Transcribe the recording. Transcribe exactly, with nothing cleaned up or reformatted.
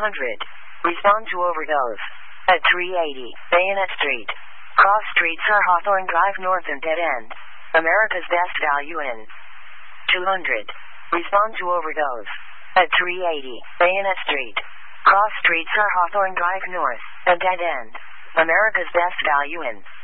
hundred. Respond to overdose. At three eighty, Bayonet Street. Cross Street, Sir Hawthorne Drive North and dead end. America's best value in. two hundred. Respond to overdose. At three eighty, Bayonet Street. Cross Street, Sir Hawthorne Drive North and dead end. America's best value in.